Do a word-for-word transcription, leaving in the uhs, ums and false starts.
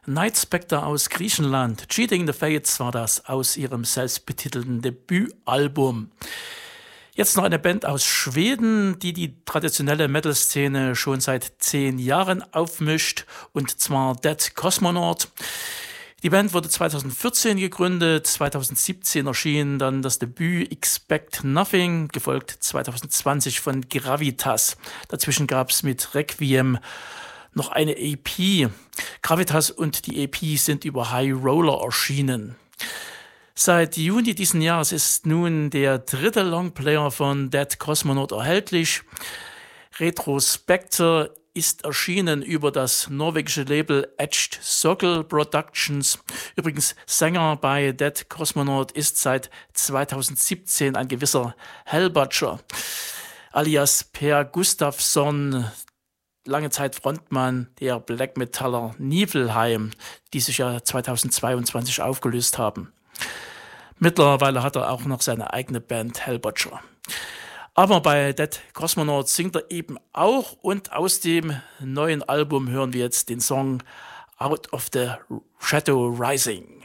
Night Spectre aus Griechenland. Cheating the Fates war das aus ihrem selbstbetitelten Debütalbum. Jetzt noch eine Band aus Schweden, die die traditionelle Metal-Szene schon seit zehn Jahren aufmischt, und zwar Dead Cosmonaut. Die Band wurde zweitausendvierzehn gegründet, zweitausendsiebzehn erschien dann das Debüt Expect Nothing, gefolgt zweitausendzwanzig von Gravitas. Dazwischen gab es mit Requiem noch eine E P. Gravitas und die E P sind über High Roller erschienen. Seit Juni diesen Jahres ist nun der dritte Longplayer von Dead Cosmonaut erhältlich. Retrospector ist erschienen über das norwegische Label Etched Sockel Productions. Übrigens, Sänger bei Dead Cosmonaut ist seit zweitausendsiebzehn ein gewisser Hellbutcher, alias Per Gustafsson, lange Zeit Frontmann der Black Metaller Niflheim, die sich ja zweitausendzweiundzwanzig aufgelöst haben. Mittlerweile hat er auch noch seine eigene Band Hellbutcher. Aber bei Dead Cosmonaut singt er eben auch, und aus dem neuen Album hören wir jetzt den Song Out of the Shadow Rising.